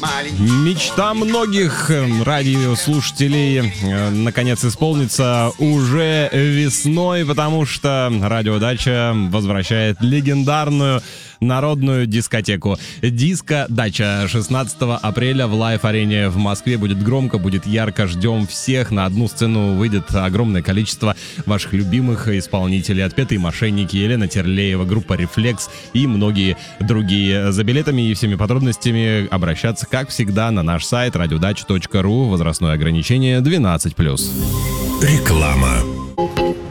Мечта многих радиослушателей наконец исполнится уже весной, потому что Радиодача возвращает легендарную народную дискотеку «Диско-дача». 16 апреля в Лайф-арене в Москве будет громко, будет ярко. Ждем всех. На одну сцену выйдет огромное количество ваших любимых исполнителей. Отпетые мошенники, Елена Терлеева, группа «Рефлекс» и многие другие. За билетами и всеми подробностями обращаться, как всегда, на наш сайт radiodacha.ru. Возрастное ограничение 12+. Реклама.